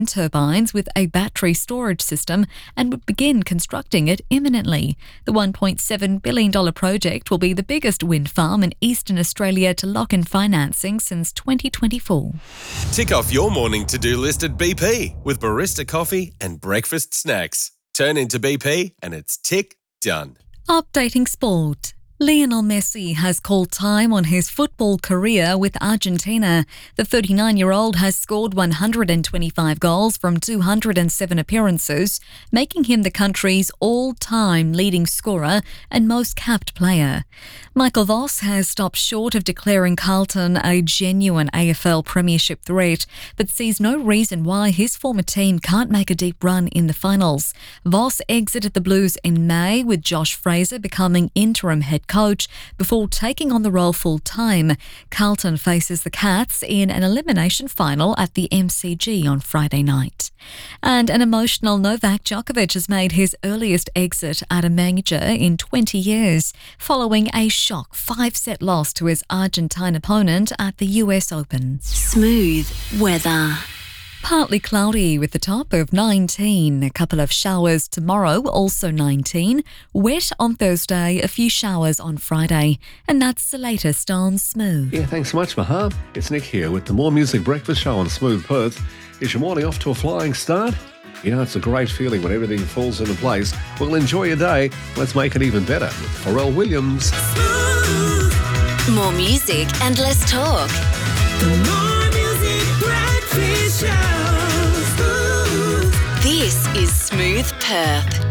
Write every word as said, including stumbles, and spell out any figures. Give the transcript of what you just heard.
turbines with a battery storage system and would begin constructing it imminently. The one point seven billion dollars project will be the biggest wind farm in eastern Australia to lock in financing since twenty twenty-four. Tick off your morning to-do list at B P with barista coffee and breakfast snacks. Turn into B P and it's tick done. Updating sport. Lionel Messi has called time on his football career with Argentina. The thirty-nine-year-old has scored one hundred twenty-five goals from two hundred seven appearances, making him the country's all-time leading scorer and most capped player. Michael Voss has stopped short of declaring Carlton a genuine A F L premiership threat, but sees no reason why his former team can't make a deep run in the finals. Voss exited the Blues in May, with Josh Fraser becoming interim head coach before taking on the role full-time. Carlton faces the Cats in an elimination final at the M C G on Friday night. And an emotional Novak Djokovic has made his earliest exit at a major in twenty years, following a shock five-set loss to his Argentine opponent at the U S Open. Smooth weather. Partly cloudy with the top of nineteen. A couple of showers tomorrow, also nineteen. Wet on Thursday, a few showers on Friday. And that's the latest on Smooth. Yeah, thanks so much, Maha. It's Nick here with the More Music Breakfast Show on Smooth Perth. Is your morning off to a flying start? You know, it's a great feeling when everything falls into place. Well, enjoy your day. Let's make it even better with Pharrell Williams. Smooth. More music and less talk. More music breakfast show. Smooth. This is Smooth Perth.